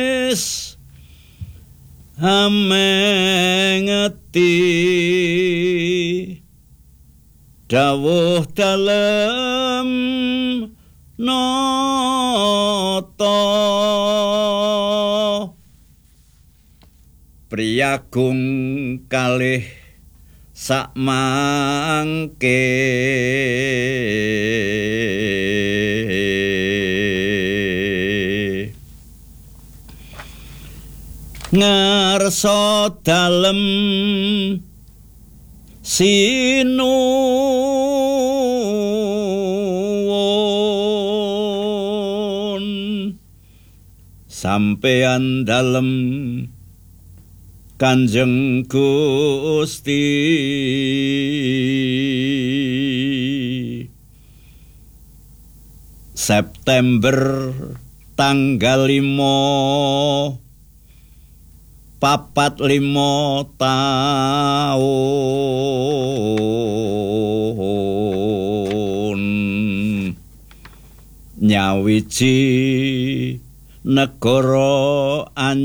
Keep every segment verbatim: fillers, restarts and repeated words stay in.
wis amengeti dawuh dalem nata priyagung kalih sakmangke ngarsa dalem sinuwun sampeyan dalem Kanjeng Gusti September tanggal lima papat lima taun nyawiji negara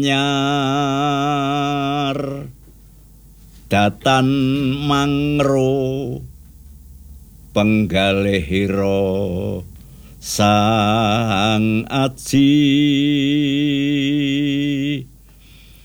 anyar datan mangro penggalihira sang aji